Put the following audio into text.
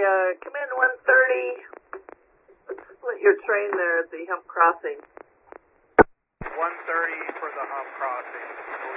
command 130. Let's split your train there at the hump crossing. 130 for the hump crossing.